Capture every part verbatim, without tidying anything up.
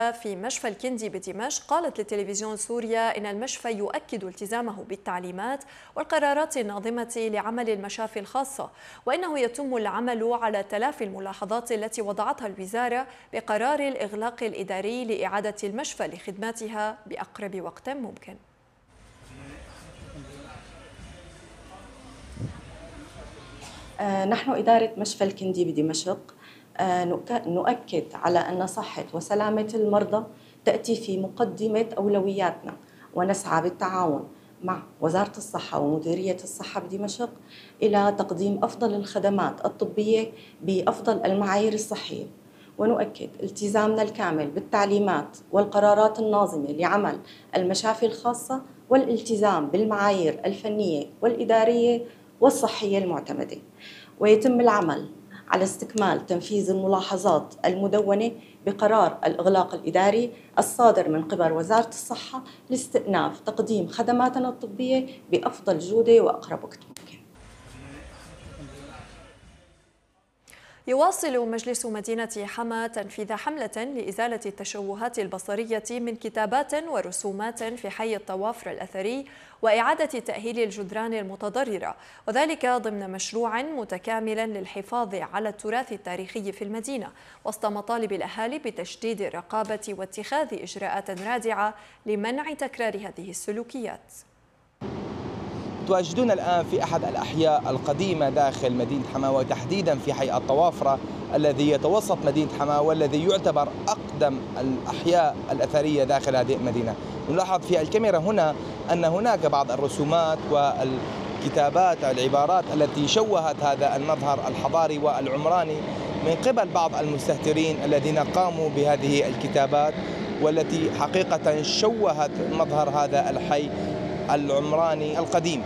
في مشفى الكندي بدمشق قالت لتلفزيون سوريا إن المشفى يؤكد التزامه بالتعليمات والقرارات الناظمة لعمل المشافي الخاصة، وإنه يتم العمل على تلافي الملاحظات التي وضعتها الوزارة بقرار الإغلاق الإداري لإعادة المشفى لخدماتها بأقرب وقت ممكن. نحن إدارة مشفى الكندي بدمشق نؤكد على أن صحة وسلامة المرضى تأتي في مقدمة أولوياتنا، ونسعى بالتعاون مع وزارة الصحة ومديرية الصحة بدمشق إلى تقديم أفضل الخدمات الطبية بأفضل المعايير الصحية، ونؤكد التزامنا الكامل بالتعليمات والقرارات الناظمة لعمل المشافي الخاصة والالتزام بالمعايير الفنية والإدارية والصحية المعتمدة، ويتم العمل على استكمال تنفيذ الملاحظات المدونة بقرار الإغلاق الإداري الصادر من قبل وزارة الصحة لاستئناف تقديم خدماتنا الطبية بأفضل جودة وأقرب وقت ممكن. يواصل مجلس مدينة حما تنفيذ حملة لإزالة التشوهات البصرية من كتابات ورسومات في حي الطوافر الأثري وإعادة تأهيل الجدران المتضررة، وذلك ضمن مشروع متكامل للحفاظ على التراث التاريخي في المدينة وسط مطالب الأهالي بتشديد الرقابة واتخاذ إجراءات رادعة لمنع تكرار هذه السلوكيات. متواجدون الآن في أحد الأحياء القديمة داخل مدينة حما، وتحديدا في حي الطوافرة الذي يتوسط مدينة حما والذي يعتبر أقدم الأحياء الأثرية داخل هذه المدينة. نلاحظ في الكاميرا هنا أن هناك بعض الرسومات والكتابات العبارات التي شوهت هذا المظهر الحضاري والعمراني من قبل بعض المستهترين الذين قاموا بهذه الكتابات، والتي حقيقة شوهت مظهر هذا الحي العمراني القديم.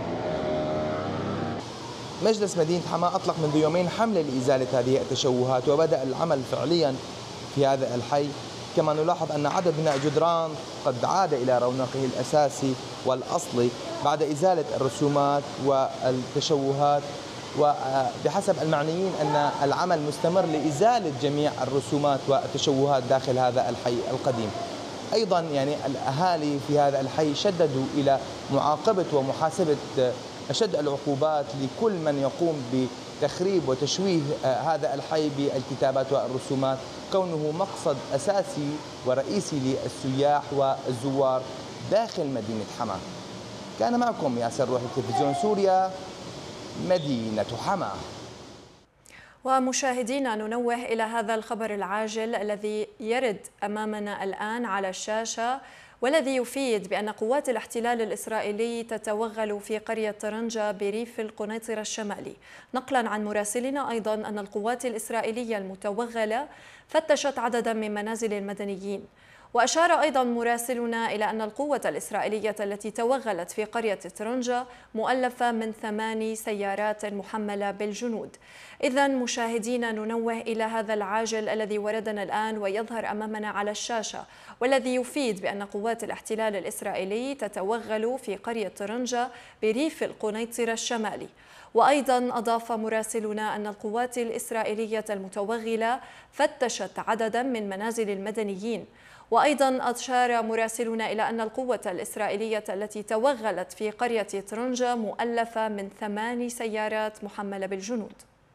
مجلس مدينة حما أطلق منذ يومين حملة لإزالة هذه التشوهات، وبدأ العمل فعليا في هذا الحي. كما نلاحظ أن عدد من الجدران قد عاد إلى رونقه الأساسي والأصلي بعد إزالة الرسومات والتشوهات، وبحسب المعنيين أن العمل مستمر لإزالة جميع الرسومات والتشوهات داخل هذا الحي القديم. أيضا يعني الأهالي في هذا الحي شددوا إلى معاقبة ومحاسبة أشد العقوبات لكل من يقوم بتخريب وتشويه هذا الحي بالكتابات والرسومات، كونه مقصد أساسي ورئيسي للسياح والزوار داخل مدينة حما. كان معكم ياسر روحي، تلفزيون سوريا، مدينة حما. ومشاهدينا ننوه إلى هذا الخبر العاجل الذي يرد أمامنا الآن على الشاشة، والذي يفيد بأن قوات الاحتلال الإسرائيلي تتوغل في قرية طرنجة بريف القنيطرة الشمالي. نقلا عن مراسلنا أيضا أن القوات الإسرائيلية المتوغلة فتشت عددا من منازل المدنيين. وأشار أيضا مراسلنا إلى أن القوة الإسرائيلية التي توغلت في قرية طرنجة مؤلفة من ثماني سيارات محملة بالجنود. إذن مشاهدينا ننوه إلى هذا العاجل الذي وردنا الآن ويظهر أمامنا على الشاشة، والذي يفيد بأن قوات الاحتلال الإسرائيلي تتوغل في قرية طرنجة بريف القنيطرة الشمالي. وأيضا أضاف مراسلنا أن القوات الإسرائيلية المتوغلة فتشت عددا من منازل المدنيين. وأيضا أشار مراسلنا إلى أن القوة الإسرائيلية التي توغلت في قرية طرنجة مؤلفة من ثماني سيارات محملة بالجنود.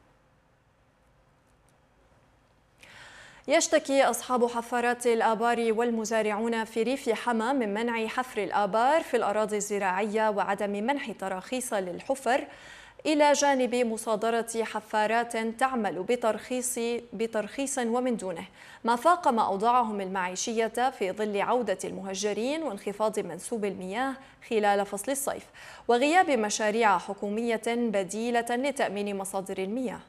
يشتكي أصحاب حفارات الآبار والمزارعون في ريف حما من منع حفر الآبار في الأراضي الزراعية وعدم منح تراخيص للحفر، إلى جانب مصادرة حفارات تعمل بترخيص بترخيص ومن دونه، ما فاقم أوضاعهم المعيشية في ظل عودة المهجرين وانخفاض منسوب المياه خلال فصل الصيف وغياب مشاريع حكومية بديلة لتأمين مصادر المياه.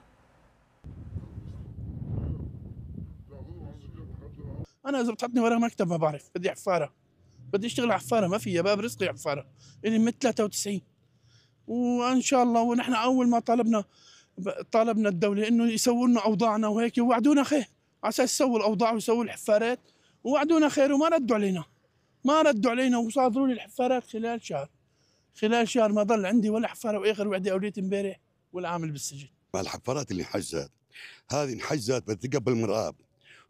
أنا إذا بتحطني ورا مكتب ما بعرف، بدي حفارة، بدي أشتغل حفارة، ما في باب رزقي حفارة، إلي من ثلاثة وتسعين، وإن شاء الله. ونحن أول ما طالبنا طالبنا الدولة إنه يسووا لنا أوضاعنا وهيك، ووعدونا خير على أساس يسووا الأوضاع ويسووا الحفارات، ووعدونا خير وما ردوا علينا، ما ردوا علينا وصادروا لي الحفارات خلال شهر، خلال شهر ما ضل عندي ولا حفارة، وآخر وعدي أوليت امبارح ولا عامل بالسجن. الحفارات اللي انحجزت هذه انحجزت بتقبل مرآب،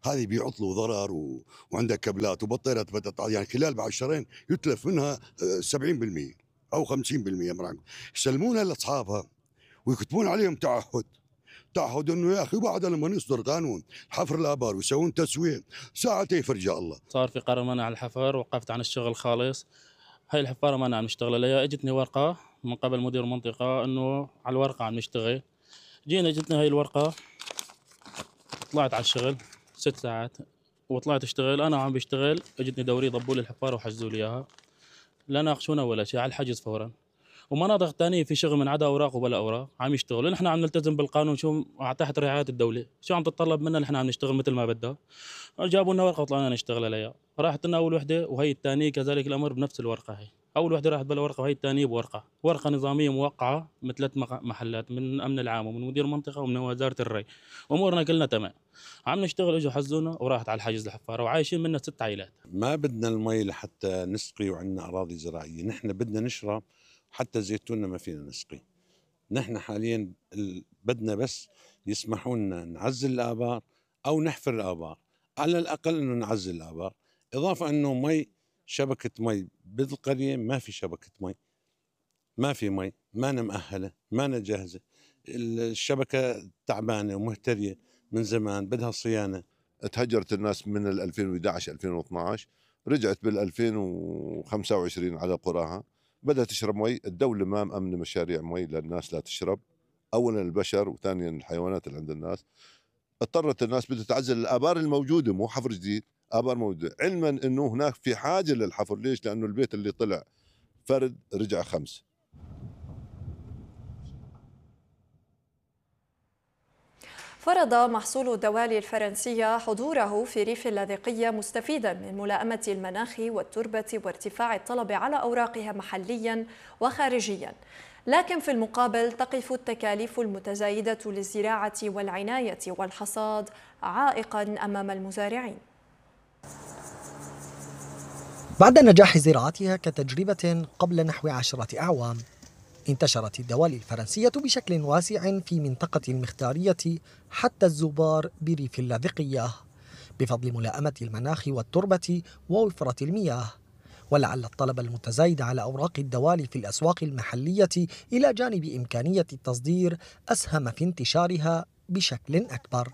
هذه بيعطلوا ضرر و... وعندك كابلات وبطاريات بدها، يعني خلال بعد شهرين يتلف منها سبعين بالمئة او خمسين بالمئة مرة. يسلمونها لاصحابها ويكتبون عليهم تعهد تعهد انه يا اخي بعد لما يصدر قانون حفر الابار ويسوون تسويه ساعتين يفرجها الله. صار في قرار منع الحفر، وقفت عن الشغل خالص. هاي الحفاره ما عم نشتغل عليها. اجتني ورقه من قبل مدير المنطقه انه على الورقه عم نشتغل. جينا اجتني هاي الورقه، طلعت على الشغل ست ساعات وطلعت اشتغل. انا عم بشتغل اجتني دوري ضبوا لي الحفاره وحجزوا لي اياها، لا ناقشونا ولا شيء، على الحجز فورا. ومناطق ثانيه في شغل من عدا اوراق وبلا اوراق عم يشتغلوا. نحن عم نلتزم بالقانون، شو تحت رعايه الدوله، شو عم تتطلب منا نحن عم نشتغل مثل ما بدها. جابوا لنا ورقه وطلعنا نشتغل عليها. راحت لنا اول وحده وهي الثانيه كذلك الامر بنفس الورقه. هي اول وحده راحت بلا ورقه وهي الثانيه بورقه، ورقه نظاميه موقعه من ثلاث محلات، من امن العام ومن مدير المنطقه ومن وزاره الري. امورنا كلنا تمام. عم نشتغل، اجوا حزونا وراحت على الحجز الحفاره وعايشين منها ست عائلات. ما بدنا المي لحتى نسقي وعندنا اراضي زراعيه، نحن بدنا نشرب، حتى زيتوننا ما فينا نسقي. نحن حاليا بدنا بس يسمحوا لنا نعزل الابار او نحفر الابار، على الاقل انه نعزل الابار، اضافه انه مي شبكه مي بالقريه ما في شبكه مي، ما في مي، ما مؤهله، ما جاهزه، الشبكه تعبانه ومهتريه من زمان، بدها صيانه. تهجرت الناس من ال ألفين وإحدى عشر ألفين واثنعش، رجعت بال ألفين وخمسة وعشرين على قراها، بدأت تشرب مي. الدولة ما مأمنة مشاريع مي للناس لا تشرب، أولا البشر وثانيا الحيوانات اللي عند الناس. اضطرت الناس بدها تعزل الآبار الموجودة، مو حفر جديد، آبار موجودة، علما أنه هناك في حاجة للحفر. ليش؟ لأنه البيت اللي طلع فرد رجع خمس. فرض محصول الدوالي الفرنسية حضوره في ريف اللاذقية مستفيدا من ملائمة المناخ والتربة وارتفاع الطلب على أوراقها محليا وخارجيا، لكن في المقابل تقف التكاليف المتزايدة للزراعة والعناية والحصاد عائقا أمام المزارعين. بعد نجاح زراعتها كتجربة قبل نحو عشرة أعوام، انتشرت الدوالي الفرنسية بشكل واسع في منطقة المختارية حتى الزبار بريف اللاذقية بفضل ملائمة المناخ والتربة ووفرة المياه. ولعل الطلب المتزايد على أوراق الدوالي في الأسواق المحلية إلى جانب إمكانية التصدير أسهم في انتشارها بشكل أكبر.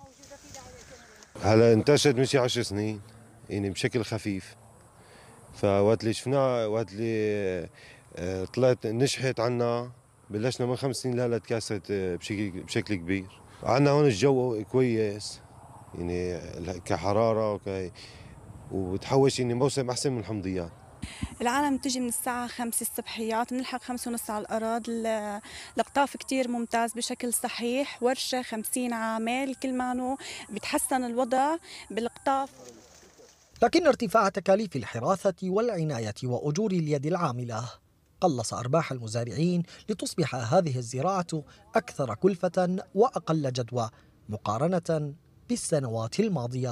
هلا انتشرت من شي عشر سنين يعني بشكل خفيف، فوقت اللي شفناها وقت اللي طلعت نجحت عنا بلشنا من خمس سنين لهلا تكاثرت بشكل بشكل كبير. عنا هون الجو كويس يعني كحراره وك وبتحوش يعني موسم احسن من الحمضيات. العالم تجي من الساعة خمسة الصبحيات، بنلحق خمسة ونص على الأرض. القطاف كتير ممتاز بشكل صحيح، ورشة خمسين عامل، كل ما بيتحسن الوضع بالقطاف. لكن ارتفاع تكاليف الحراثة والعناية وأجور اليد العاملة قلص أرباح المزارعين لتصبح هذه الزراعة أكثر كلفة وأقل جدوى مقارنة بالسنوات الماضية.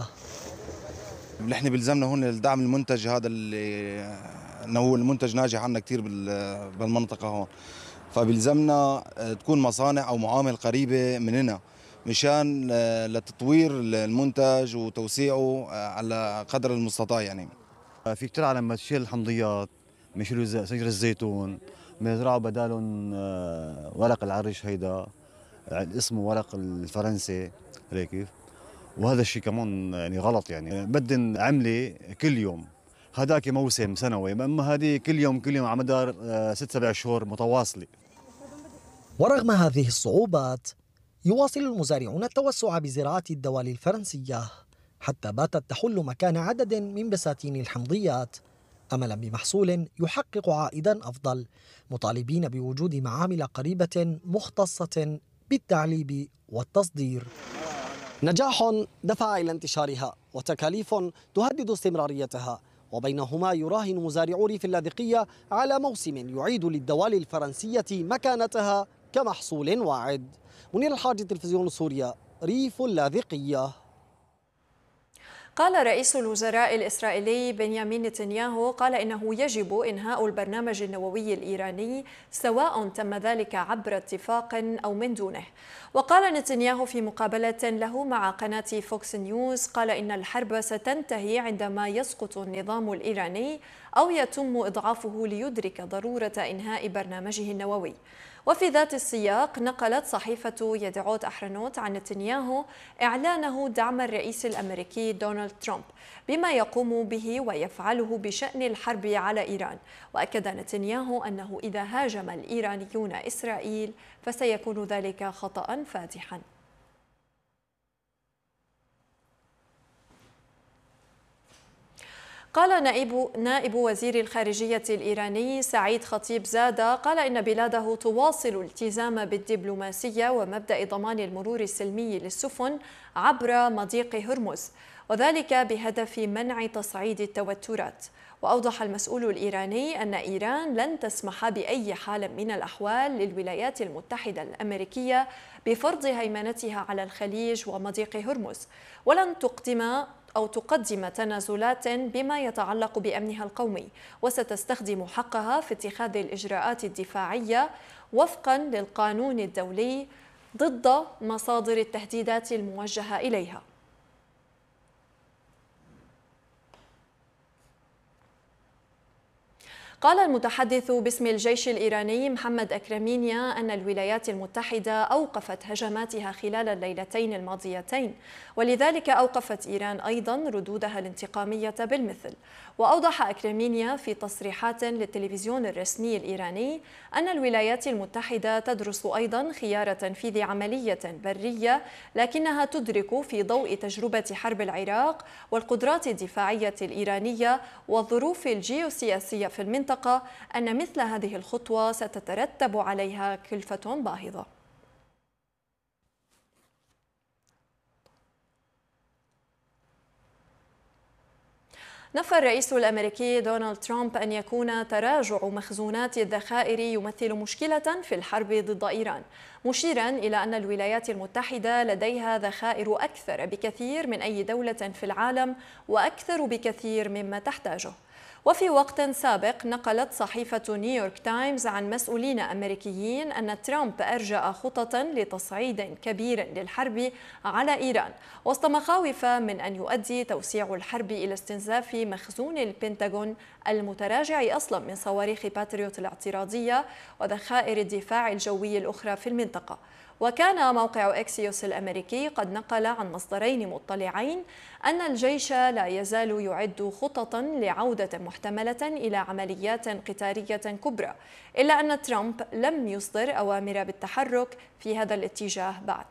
نحن بلزمنا هون الدعم المنتج، هذا اللي انه هو المنتج ناجح عنا كثير بالمنطقه هون، فبلزمنا تكون مصانع او معامل قريبه مننا مشان لتطوير المنتج وتوسيعه على قدر المستطاع. يعني في كثير عالم بتشيل الحمضيات، بيشيلوا شجر الزيتون، بيزرعوا بدالهم ورق العرش، هيدا اسمه ورق الفرنسي هيك كيف. وهذا الشيء كمان يعني غلط، يعني بدن عملة كل يوم، هذاك موسم سنوي، اما هذه كل يوم كل يوم على مدار ست سبع شهور متواصلة. ورغم هذه الصعوبات يواصل المزارعون التوسع بزراعة الدوالي الفرنسية حتى باتت تحل مكان عدد من بساتين الحمضيات أملا بمحصول يحقق عائدا أفضل، مطالبين بوجود معامل قريبة مختصة بالتعليب والتصدير. نجاح دفع إلى انتشارها وتكاليف تهدد استمراريتها، وبينهما يراهن مزارعو ريف اللاذقية على موسم يعيد للدوالي الفرنسية مكانتها كمحصول واعد. منير الحاج، تلفزيون سوريا، ريف اللاذقية. قال رئيس الوزراء الإسرائيلي بنيامين نتنياهو قال إنه يجب إنهاء البرنامج النووي الإيراني سواء تم ذلك عبر اتفاق أو من دونه. وقال نتنياهو في مقابلة له مع قناة فوكس نيوز قال إن الحرب ستنتهي عندما يسقط النظام الإيراني أو يتم إضعافه ليدرك ضرورة إنهاء برنامجه النووي. وفي ذات السياق نقلت صحيفة يدعوت أحرنوت عن نتنياهو إعلانه دعم الرئيس الأمريكي دونالد ترامب بما يقوم به ويفعله بشأن الحرب على إيران. وأكد نتنياهو أنه إذا هاجم الإيرانيون إسرائيل فسيكون ذلك خطأ فادحا. قال نائب, نائب وزير الخارجية الإيراني سعيد خطيب زادة قال إن بلاده تواصل الالتزام بالدبلوماسية ومبدأ ضمان المرور السلمي للسفن عبر مضيق هرمز، وذلك بهدف منع تصعيد التوترات. وأوضح المسؤول الإيراني أن إيران لن تسمح بأي حال من الأحوال للولايات المتحدة الأمريكية بفرض هيمنتها على الخليج ومضيق هرمز، ولن تقدم أو تقدم تنازلات بما يتعلق بأمنها القومي، وستستخدم حقها في اتخاذ الإجراءات الدفاعية وفقا للقانون الدولي ضد مصادر التهديدات الموجهة إليها. قال المتحدث باسم الجيش الإيراني محمد أكرمينيا أن الولايات المتحدة أوقفت هجماتها خلال الليلتين الماضيتين، ولذلك أوقفت إيران أيضا ردودها الانتقامية بالمثل. وأوضح أكرمينيا في تصريحات للتلفزيون الرسمي الإيراني أن الولايات المتحدة تدرس أيضا خيار تنفيذ عملية برية، لكنها تدرك في ضوء تجربة حرب العراق والقدرات الدفاعية الإيرانية والظروف الجيوسياسية في المنطقة أن مثل هذه الخطوة ستترتب عليها كلفة باهظة. نفى الرئيس الأمريكي دونالد ترامب أن يكون تراجع مخزونات الذخائر يمثل مشكلة في الحرب ضد إيران، مشيرا إلى أن الولايات المتحدة لديها ذخائر أكثر بكثير من أي دولة في العالم وأكثر بكثير مما تحتاجه. وفي وقت سابق نقلت صحيفة نيويورك تايمز عن مسؤولين أمريكيين أن ترامب أرجأ خططا لتصعيد كبير للحرب على إيران، وسط مخاوف من أن يؤدي توسيع الحرب إلى استنزاف مخزون البنتاغون المتراجع أصلا من صواريخ باتريوت الاعتراضية وذخائر الدفاع الجوي الأخرى في المنطقة. وكان موقع إكسيوس الأمريكي قد نقل عن مصدرين مطلعين أن الجيش لا يزال يعد خططا لعودة محتملة إلى عمليات قتالية كبرى، إلا أن ترامب لم يصدر أوامر بالتحرك في هذا الاتجاه بعد.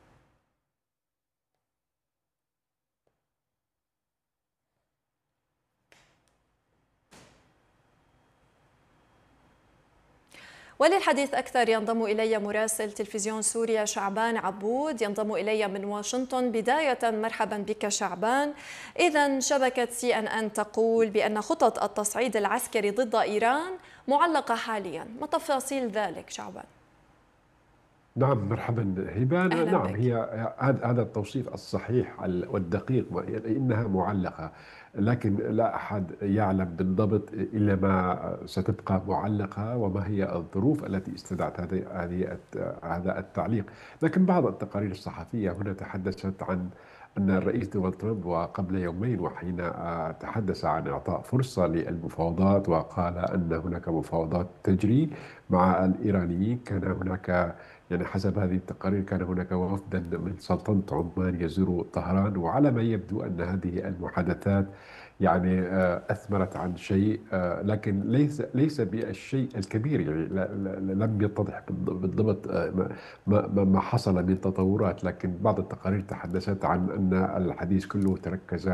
وللحديث أكثر ينضم إلي مراسل تلفزيون سوريا شعبان عبود، ينضم إلي من واشنطن. بداية مرحبا بك شعبان. إذن شبكة سي أن أن تقول بأن خطط التصعيد العسكري ضد إيران معلقة حاليا، ما تفاصيل ذلك شعبان؟ نعم مرحبا هبان. نعم بك. هي هذا التوصيف الصحيح والدقيق، إنها معلقة، لكن لا أحد يعلم بالضبط إلا ما ستبقى معلقة وما هي الظروف التي استدعت هذه هذا التعليق. لكن بعض التقارير الصحفية هنا تحدثت عن أن الرئيس دونالد ترامب وقبل يومين وحين تحدث عن إعطاء فرصة للمفاوضات وقال أن هناك مفاوضات تجري مع الإيرانيين، كان هناك يعني حسب هذه التقارير كان هناك وفدا من سلطنة عمان يزور طهران، وعلى ما يبدو أن هذه المحادثات يعني أثمرت عن شيء، لكن ليس ليس بالشيء الكبير، يعني لم يتضح بالضبط ما ما حصل من تطورات. لكن بعض التقارير تحدثت عن أن الحديث كله تركز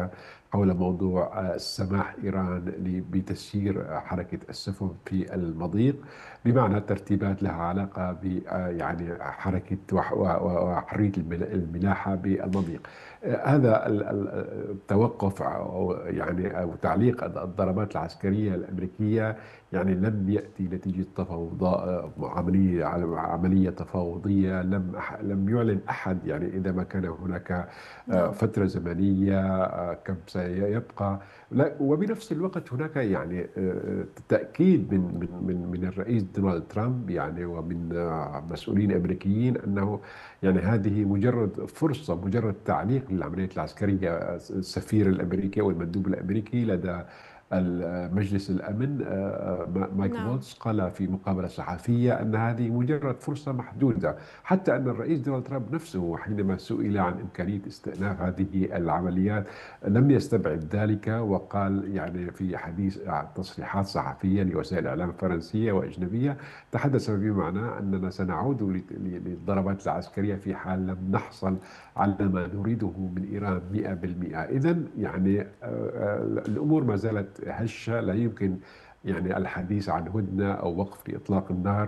حول موضوع السماح إيران بتسيير حركة السفن في المضيق، بمعنى ترتيبات لها علاقة ب يعني حركة وحرية الملاحة بالمضيق. هذا التوقف أو يعني أو تعليق الضربات العسكرية الأمريكية يعني لم يأتي نتيجة تفاوضات عملية عملية تفاوضية، لم لم يعلن أحد يعني إذا ما كان هناك فترة زمنية كم سيبقى. وبنفس الوقت هناك يعني تأكيد من من من من الرئيس دونالد ترامب يعني ومن مسؤولين أمريكيين أنه يعني هذه مجرد فرصة، مجرد تعليق للعمليات العسكرية. السفير الأمريكي أو المندوب الأمريكي لدى مجلس الأمن مايك نعم. فولتس قال في مقابلة صحفية أن هذه مجرد فرصة محدودة، حتى أن الرئيس دونالد ترامب نفسه حينما سئل عن إمكانية استئناف هذه العمليات لم يستبعد ذلك، وقال يعني في حديث تصريحات صحفية لوسائل إعلام فرنسية وأجنبية تحدث بمعنى أننا سنعود للضربات العسكرية في حال لم نحصل على ما نريده من إيران مئة بالمئة. إذن يعني الأمور ما زالت هشة، لا يمكن يعني الحديث عن هدنة أو وقف لإطلاق النار.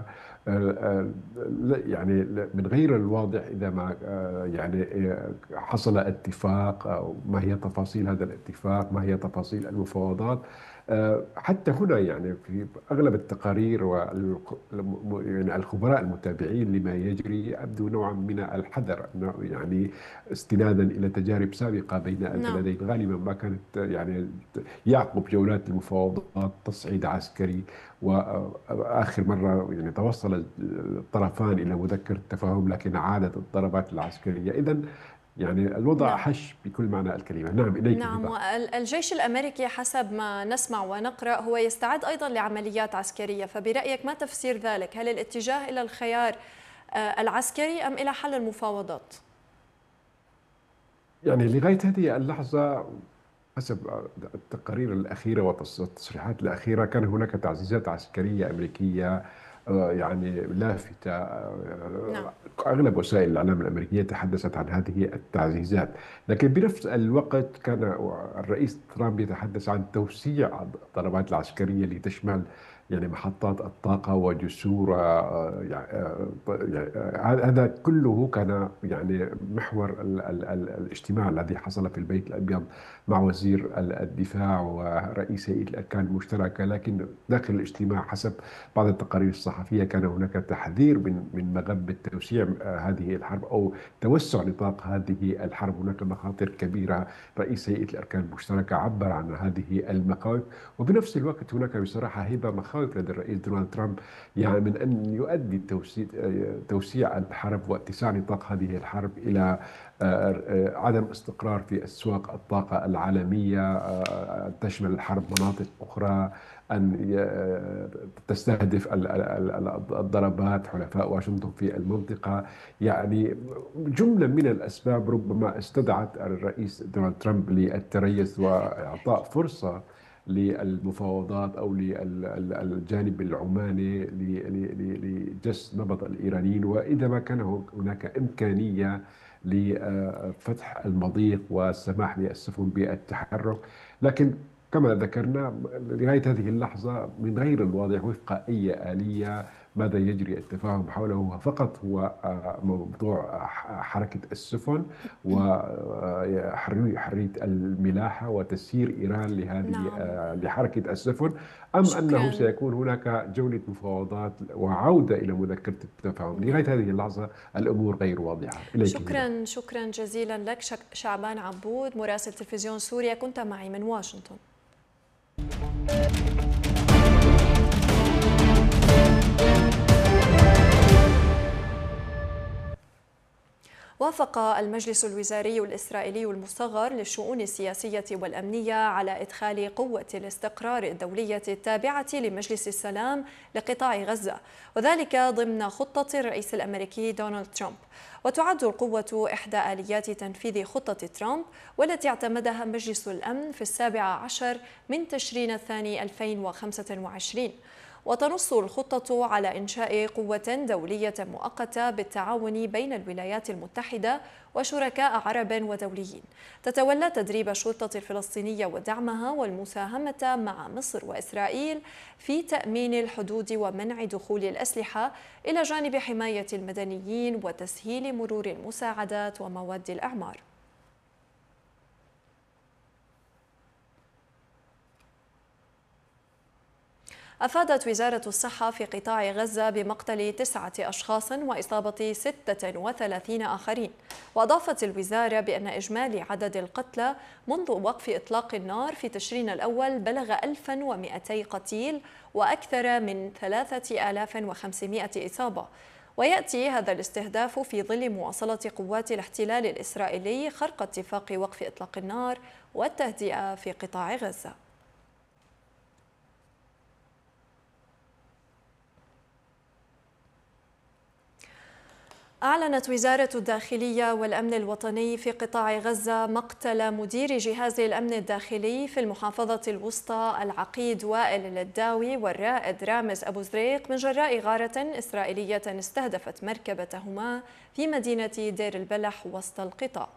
يعني من غير الواضح إذا ما يعني حصل اتفاق أو ما هي تفاصيل هذا الاتفاق، ما هي تفاصيل المفاوضات. حتى هنا يعني في أغلب التقارير يعني الخبراء المتابعين لما يجري أبدو نوعا من الحذر، يعني استنادا إلى تجارب سابقة بين البلدين. غالبا ما كانت يعني يعقب جولات المفاوضات تصعيد عسكري، وآخر مرة يعني توصل الطرفان إلى مذكرة تفاهم لكن عادت الضربات العسكرية. إذن يعني الوضع نعم. حش بكل معنى الكلمة. نعم إليك. نعم، والجيش الأمريكي حسب ما نسمع ونقرأ هو يستعد أيضا لعمليات عسكرية، فبرأيك ما تفسير ذلك؟ هل الاتجاه إلى الخيار العسكري أم إلى حل المفاوضات؟ يعني لغاية هذه اللحظة حسب التقارير الأخيرة والتصريحات الأخيرة كان هناك تعزيزات عسكرية أمريكية يعني لافتة. نعم. أغلب وسائل الإعلام الأمريكية تحدثت عن هذه التعزيزات، لكن بنفس الوقت كان الرئيس ترامب يتحدث عن توسيع الضربات العسكرية لتشمل يعني محطات الطاقة وجسور. يعني هذا كله كان يعني محور ال ال ال الاجتماع الذي حصل في البيت الأبيض مع وزير الدفاع ورئيس هيئة الأركان المشتركة. لكن داخل الاجتماع حسب بعض التقارير الصحفية كان هناك تحذير من من مغبة توسيع هذه الحرب أو توسع نطاق هذه الحرب. هناك مخاطر كبيرة، رئيس هيئة الأركان المشتركة عبر عن هذه المخاوف، وبنفس الوقت هناك بصراحة هيبة مخاوف لدى الرئيس دونالد ترامب يعني من أن يؤدي توسيع توسيع الحرب واتساع نطاق هذه الحرب إلى عدم استقرار في أسواق الطاقة العالمية، تشمل الحرب مناطق أخرى، أن تستهدف الضربات حلفاء واشنطن في المنطقة. يعني جملة من الأسباب ربما استدعت الرئيس دونالد ترامب للتريث وإعطاء فرصة للمفاوضات أو للجانب العماني لجس نبض الإيرانيين، وإذا ما كان هناك إمكانية لفتح المضيق والسماح للسفن بالتحرك. لكن كما ذكرنا لغاية هذه اللحظة من غير الواضح وفق أي آلية ماذا يجري التفاهم حوله، فقط هو موضوع حركة السفن وحرية الملاحة وتسيير إيران لهذه نعم. لحركة السفن، أم شكراً. أنه سيكون هناك جولة مفاوضات وعودة إلى مذكرة التفاهم. لغاية هذه اللحظة الأمور غير واضحة. شكرا هنا. شكرا جزيلا لك شعبان عبود مراسل تلفزيون سوريا، كنت معي من واشنطن. وافق المجلس الوزاري الإسرائيلي المصغر للشؤون السياسية والأمنية على إدخال قوة الاستقرار الدولية التابعة لمجلس السلام لقطاع غزة، وذلك ضمن خطة الرئيس الأمريكي دونالد ترامب. وتعد القوة إحدى آليات تنفيذ خطة ترامب والتي اعتمدها مجلس الأمن في السابع عشر من تشرين الثاني ألفين وخمسة وعشرين. وتنص الخطة على إنشاء قوة دولية مؤقتة بالتعاون بين الولايات المتحدة وشركاء عرب ودوليين تتولى تدريب الشرطة الفلسطينية ودعمها والمساهمة مع مصر وإسرائيل في تأمين الحدود ومنع دخول الأسلحة إلى جانب حماية المدنيين وتسهيل مرور المساعدات ومواد الأعمار. أفادت وزارة الصحة في قطاع غزة بمقتل تسعة أشخاص وإصابة ستة وثلاثين آخرين، وأضافت الوزارة بأن إجمالي عدد القتلى منذ وقف إطلاق النار في تشرين الأول بلغ ألف ومئتي قتيل وأكثر من ثلاثة آلاف وخمسمئة إصابة. ويأتي هذا الاستهداف في ظل مواصلة قوات الاحتلال الإسرائيلي خرق اتفاق وقف إطلاق النار والتهدئة في قطاع غزة. أعلنت وزارة الداخلية والأمن الوطني في قطاع غزة مقتل مدير جهاز الأمن الداخلي في المحافظة الوسطى العقيد وائل الداوي والرائد رامز أبو زريق من جراء غارة إسرائيلية استهدفت مركبتهما في مدينة دير البلح وسط القطاع.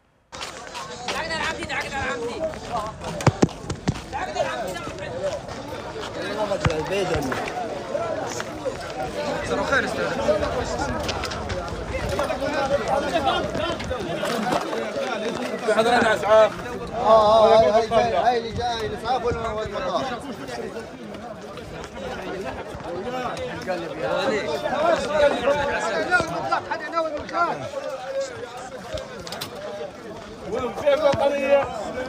في حضرنا اسعاف. اه هاي هاي هاي اللي جاي الاسعاف والمطار. حدا ناوي من كان. وين في بطاريه؟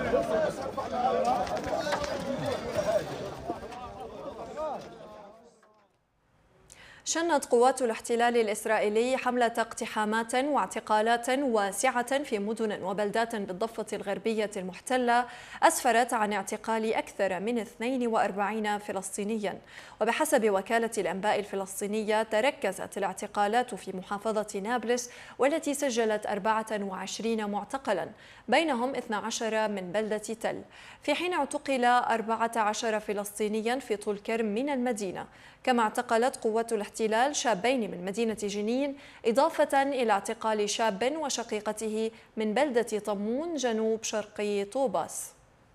شنت قوات الاحتلال الإسرائيلي حملة اقتحامات واعتقالات واسعة في مدن وبلدات بالضفة الغربية المحتلة أسفرت عن اعتقال أكثر من اثنين وأربعين فلسطينيا. وبحسب وكالة الأنباء الفلسطينية تركزت الاعتقالات في محافظة نابلس والتي سجلت أربعة وعشرين معتقلا بينهم اثنا عشر من بلدة تل، في حين اعتقل أربعة عشر فلسطينيا في طول كرم من المدينة. كما اعتقلت قوات الاحتلال شابين من مدينة جنين إضافة إلى اعتقال شاب وشقيقته من بلدة طمون جنوب شرقي طوباس.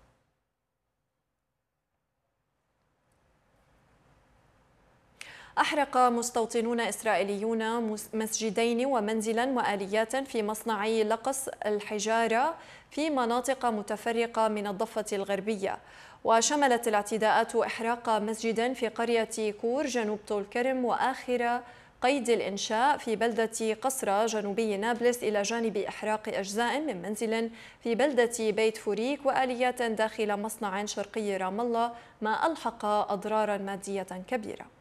أحرق مستوطنون إسرائيليون مسجدين ومنزلا وآليات في مصنعي لقص الحجارة في مناطق متفرقة من الضفة الغربية. وشملت الاعتداءات إحراق مسجد في قرية كور جنوب طول كرم وآخر قيد الإنشاء في بلدة قصرة جنوبي نابلس، إلى جانب إحراق أجزاء من منزل في بلدة بيت فوريك وآليات داخل مصنع شرقي رام الله، ما ألحق أضرارا مادية كبيرة.